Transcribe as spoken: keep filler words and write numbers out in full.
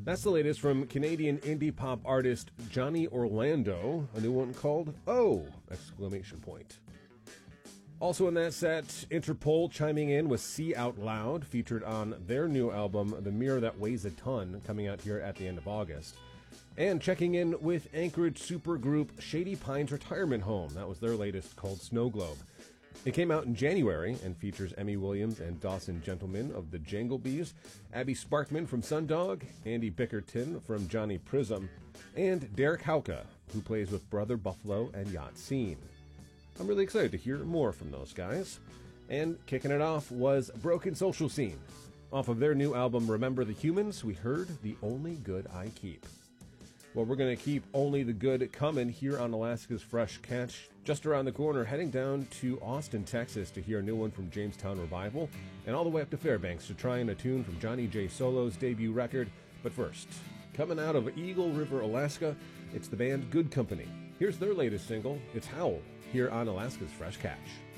That's the latest from Canadian indie pop artist Johnny Orlando, a new one called Oh! Exclamation point. Also in that set, Interpol chiming in with See Out Loud, featured on their new album, The Mirror That Weighs a Ton, coming out here at the end of August. And checking in with Anchorage supergroup Shady Pines Retirement Home. That was their latest, called Snow Globe. It came out in January and features Emmy Williams and Dawson Gentleman of the Jangle Bees, Abby Sparkman from Sundog, Andy Bickerton from Johnny Prism, and Derek Hauka, who plays with Brother Buffalo and Yacht Scene. I'm really excited to hear more from those guys. And kicking it off was Broken Social Scene. Off of their new album, Remember the Humans, we heard The Only Good I Keep. Well, we're going to keep Only the Good coming here on Alaska's Fresh Catch. Just around the corner, heading down to Austin, Texas to hear a new one from Jamestown Revival, and all the way up to Fairbanks to try in a tune from Johnny J. Solo's debut record. But first, coming out of Eagle River, Alaska, it's the band Good Company. Here's their latest single, it's Howl, here on Alaska's Fresh Catch.